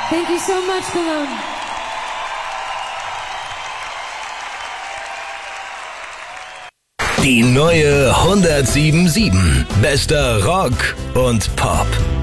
Thank you so much, Cologne. Die neue 107.7. Bester Rock und Pop.